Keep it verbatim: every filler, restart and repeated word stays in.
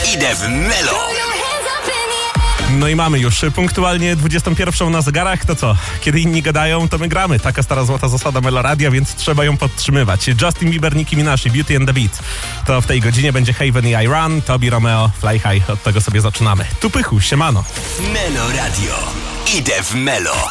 Idę w Melo. No i mamy już punktualnie dwudziestą pierwszą na zegarach. To co? Kiedy inni gadają, to my gramy. Taka stara złota zasada Meloradia, więc trzeba ją podtrzymywać. Justin Bieber, Nicki Minaj, Beauty and the Beat. To w tej godzinie będzie Haven i I Run, Tobi Romeo, Fly High. Od tego sobie zaczynamy. Tu pychu, siemano. Melo Radio. Idę w Melo.